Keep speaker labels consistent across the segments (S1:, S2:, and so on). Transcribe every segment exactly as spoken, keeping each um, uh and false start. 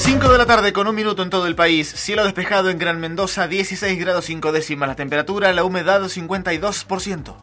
S1: cinco de la tarde con un minuto en todo el país. Cielo despejado en Gran Mendoza, dieciséis grados cinco décimas la temperatura, la humedad cincuenta y dos por ciento.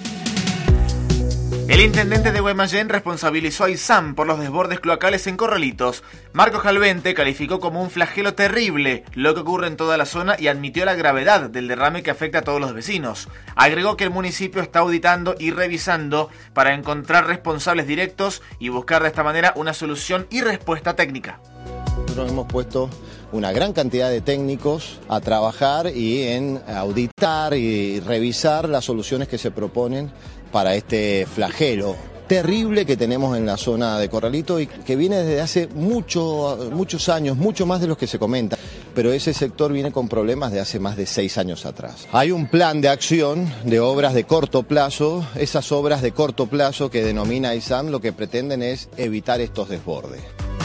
S1: El intendente de Guaymallén responsabilizó a ISAM por los desbordes cloacales en Corralitos. Marco Jalvente calificó como un flagelo terrible lo que ocurre en toda la zona y admitió la gravedad del derrame que afecta a todos los vecinos. Agregó que el municipio está auditando y revisando para encontrar responsables directos y buscar de esta manera una solución y respuesta técnica.
S2: Nosotros hemos puesto una gran cantidad de técnicos a trabajar y en auditar y revisar las soluciones que se proponen para este flagelo terrible que tenemos en la zona de Corralito y que viene desde hace mucho, muchos años, mucho más de los que se comenta, pero ese sector viene con problemas de hace más de seis años atrás. Hay un plan de acción de obras de corto plazo, esas obras de corto plazo que denomina ISAM lo que pretenden es evitar estos desbordes.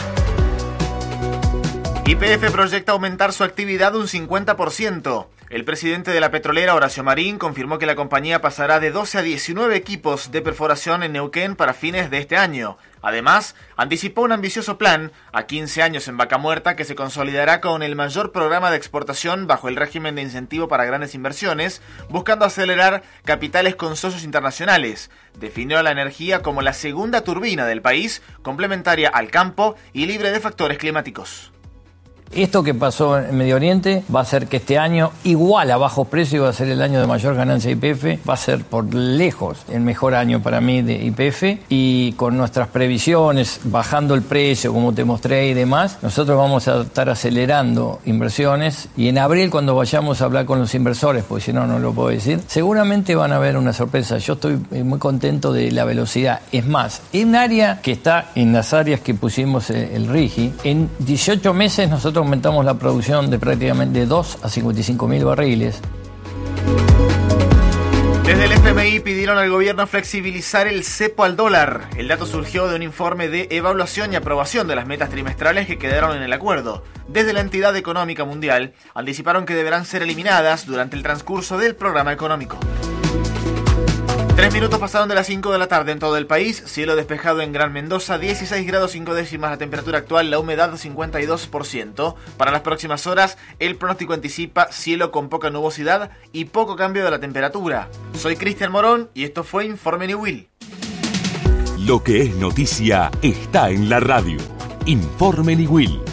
S1: Y P F proyecta aumentar su actividad un cincuenta por ciento. El presidente de la petrolera, Horacio Marín, confirmó que la compañía pasará de doce a diecinueve equipos de perforación en Neuquén para fines de este año. Además, anticipó un ambicioso plan a quince años en Vaca Muerta que se consolidará con el mayor programa de exportación bajo el régimen de incentivo para grandes inversiones, buscando acelerar capitales con socios internacionales. Definió la energía como la segunda turbina del país, complementaria al campo y libre de factores climáticos.
S3: Esto que pasó en Medio Oriente va a hacer que este año, igual a bajos precios, va a ser el año de mayor ganancia de Y P F, va a ser por lejos el mejor año para mí de Y P F, y con nuestras previsiones, bajando el precio, como te mostré y demás, nosotros vamos a estar acelerando inversiones, y en abril, cuando vayamos a hablar con los inversores, porque si no, no lo puedo decir, seguramente van a ver una sorpresa. Yo estoy muy contento de la velocidad. Es más, en un área que está en las áreas que pusimos el RIGI, en dieciocho meses nosotros aumentamos la producción de prácticamente dos a cincuenta y cinco mil barriles.
S1: Desde el F M I pidieron al gobierno flexibilizar el cepo al dólar. El dato surgió de un informe de evaluación y aprobación de las metas trimestrales que quedaron en el acuerdo. Desde la entidad económica mundial anticiparon que deberán ser eliminadas durante el transcurso del programa económico. Tres minutos pasaron de las cinco de la tarde en todo el país. Cielo despejado en Gran Mendoza, dieciséis grados cinco décimas la temperatura actual, la humedad cincuenta y dos por ciento. Para las próximas horas, el pronóstico anticipa cielo con poca nubosidad y poco cambio de la temperatura. Soy Cristian Morón y esto fue Informe Niwil.
S4: Lo que es noticia está en la radio. Informe Niwil.